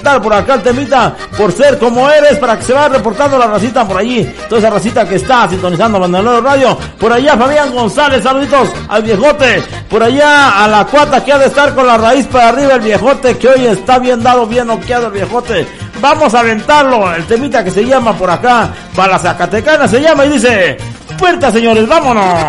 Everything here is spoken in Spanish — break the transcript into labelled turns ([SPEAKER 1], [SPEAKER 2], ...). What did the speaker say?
[SPEAKER 1] por acá el temita por ser como eres, para que se vaya reportando la racita por allí, toda esa racita que está sintonizando Bandolero Radio. Por allá Fabián González, saluditos al viejote. Por allá a la cuata que ha de estar con la raíz para arriba el viejote, que hoy está bien dado, bien noqueado el viejote. Vamos a aventarlo, el temita que se llama por acá, para la Zacatecana se llama y dice: puerta, señores, vámonos.